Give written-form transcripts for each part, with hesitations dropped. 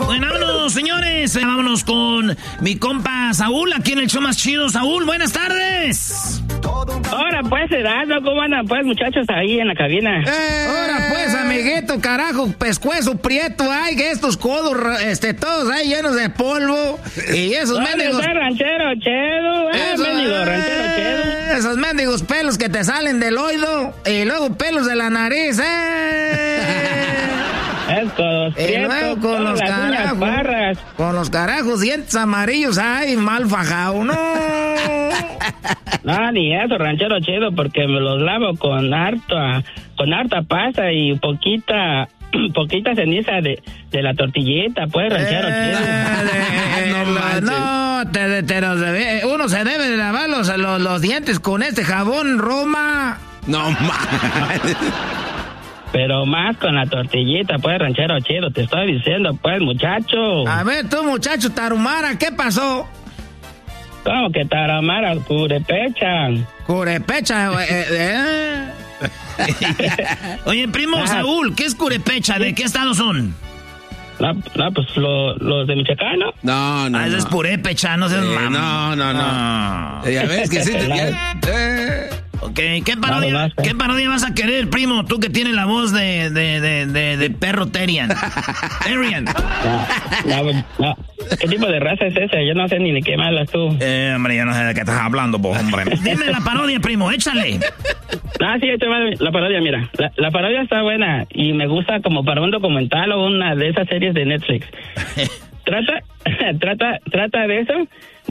Bueno, vámonos, señores. Vámonos con mi compa Saúl, aquí en el show más chido. Saúl, buenas tardes. Ahora pues, Erasmo, ¿cómo andan pues, muchachos, ahí en la cabina? Ahora pues, amiguito, carajo, pescuezo prieto, ay, que estos codos, todos ahí llenos de polvo. Y esos mendigos... ranchero chedo, ranchero chedo. Esos mendigos pelos que te salen del oído y luego pelos de la nariz, Y luego con los carajos, dientes amarillos, ay, mal fajado, no. No, ni eso, ranchero chido, porque me los lavo con harta pasta y poquita ceniza de la tortillita, pues, ranchero chido. Uno se debe de lavar los dientes con este jabón Roma. No mames. Pero más con la tortillita, pues, ranchero chido, te estoy diciendo, pues, muchacho. A ver, tú, muchacho Tarumara, ¿qué pasó? ¿Cómo que Tarumara? Curepecha. Oye, primo Saúl, ¿qué es Curepecha? ¿De qué estado son? No, pues los de Michoacán, ¿no? No. Eso es Purépecha, no seas mamá. No. Ya ves que sí te... Ok, ¿qué parodia vas a querer, primo? Tú que tienes la voz de perro Terian. No. ¿Qué tipo de raza es esa? Yo no sé ni de qué me hablas tú. Hombre, yo no sé de qué estás hablando, vos, hombre. Dime la parodia, primo, échale. Sí, la parodia, mira. La parodia está buena y me gusta como para un documental o una de esas series de Netflix. Trata de eso,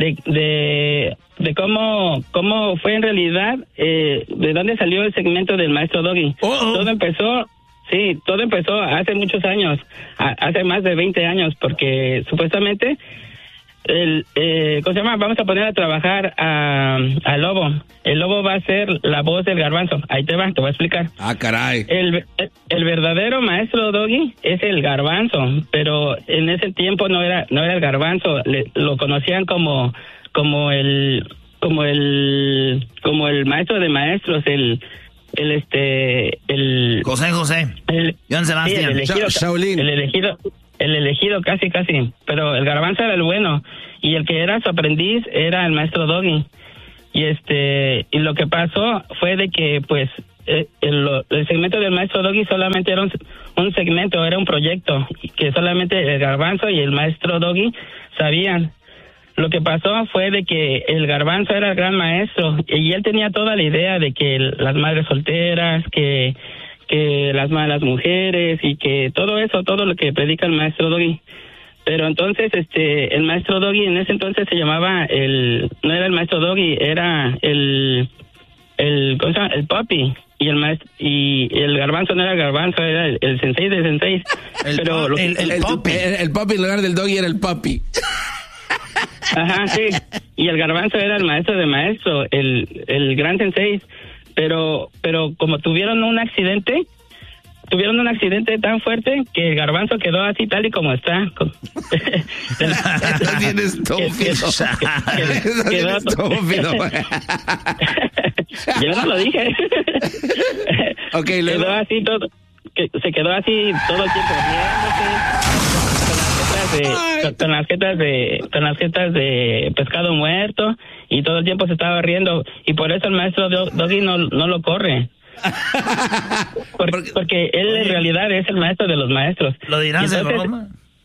de cómo fue en realidad, de dónde salió el segmento del maestro Doggy. Todo empezó hace muchos años, hace más de 20 años, porque supuestamente ¿cómo se llama? Vamos a poner a trabajar al Lobo. El Lobo va a ser la voz del Garbanzo. Ahí te voy a explicar. Ah, caray. El verdadero maestro Doggy es el Garbanzo, pero en ese tiempo no era el Garbanzo. Lo conocían como el maestro de maestros, el José. Joan Sebastián. El elegido casi, pero el Garbanzo era el bueno y el que era su aprendiz era el maestro Doggy. Y lo que pasó fue de que pues el segmento del maestro Doggy solamente era un segmento, era un proyecto que solamente el Garbanzo y el maestro Doggy sabían. Lo que pasó fue de que el Garbanzo era el gran maestro y él tenía toda la idea de que las madres solteras, que las malas mujeres y que todo lo que predica el maestro Doggy. Pero entonces el maestro Doggy en ese entonces se llamaba no era el maestro Doggy, era el ¿cómo se llama? El Papi. Y el Garbanzo no era el Garbanzo, era el sensei de senseis. El Papi en lugar del Doggy era el Papi. Ajá, sí. Y el Garbanzo era el maestro de maestro, el gran sensei. Pero como tuvieron un accidente tan fuerte que el Garbanzo quedó así tal y como está. Estás bien estúpido. Quedó estúpido. Yo no lo dije. Okay, luego. Quedó así todo, se quedó así todo el tiempo riéndose, con las jetas de pescado muerto, y todo el tiempo se estaba riendo, y por eso el maestro Doggy no lo corre. Porque él en realidad es el maestro de los maestros. ¿Lo dirás de broma?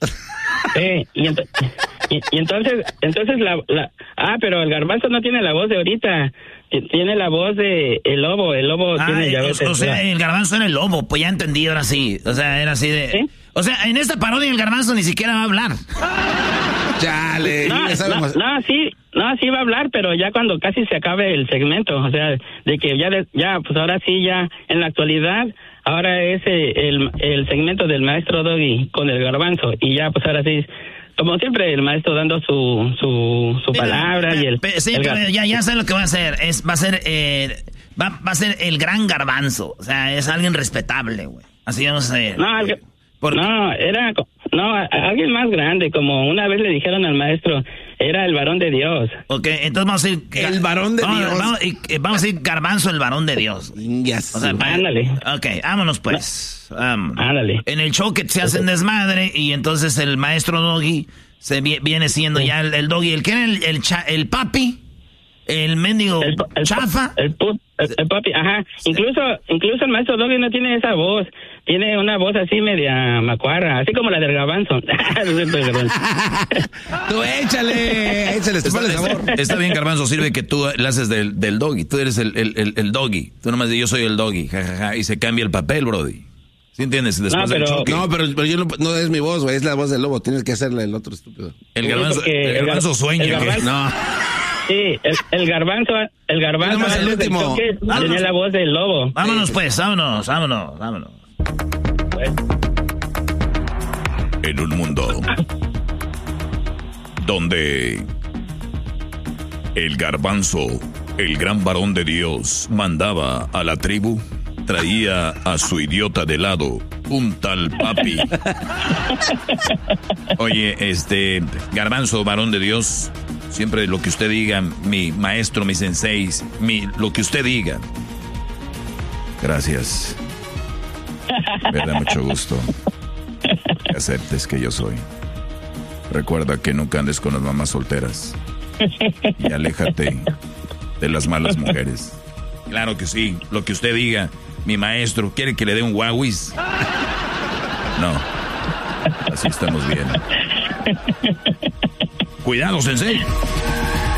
Y entonces pero el Garbanzo no tiene la voz de ahorita, tiene la voz de el Lobo. El Lobo tiene ya veces. O sea, el Garbanzo era el Lobo, pues ya entendí ahora sí. O sea, era así de... ¿Sí? O sea, en esta parodia el Garbanzo ni siquiera va a hablar. Chale. Sí va a hablar, pero ya cuando casi se acabe el segmento, o sea, de que ya pues ahora sí, ya en la actualidad, ahora es el segmento del maestro Doggy con el Garbanzo, y ya pues ahora sí, como siempre, el maestro dando su palabra y el... Sí, pero ya sé lo que va a hacer, va a ser el gran Garbanzo, o sea, es alguien respetable, güey, así vamos a ver. Alguien más grande, como una vez le dijeron al maestro, era el varón de Dios. Ok, entonces vamos a ir... El varón de Dios. Vamos a ir Garbanzo, el varón de Dios. Yes. O sea, ándale. Ok, vámonos pues. Ándale. En el show que se hacen desmadre y entonces el maestro Doggy viene siendo ya el Doggy. ¿El qué era? El papi. El mendigo chafa. El papi, ajá. Incluso el maestro Doggy no tiene esa voz. Tiene una voz así media macuarra, así como la del Garbanzo. Tú échale, sabor. Está bien, Garbanzo, sirve que tú le haces del Doggy. Tú eres el Doggy. Tú nomás dices, yo soy el Doggy, jajaja. Y se cambia el papel, brody. ¿Sí entiendes? Después del choque. No, pero yo no es mi voz, güey. Es la voz del lobo. Tienes que hacerle el otro estúpido. El Garbanzo sueña. No. Sí, el garbanzo Más el último. Tenía la voz del lobo. Vámonos pues, vámonos. Pues. En un mundo donde el Garbanzo, el gran varón de Dios, mandaba a la tribu, traía a su idiota de lado, un tal papi. Oye, Garbanzo, varón de Dios, siempre lo que usted diga, mi maestro, mi sensei, lo que usted diga. Gracias. Me da mucho gusto que aceptes que yo soy. Recuerda que nunca andes con las mamás solteras. Y aléjate de las malas mujeres. Claro que sí, lo que usted diga. Mi maestro, ¿quiere que le dé un guauis? No. Así estamos bien. Cuidado, sensei.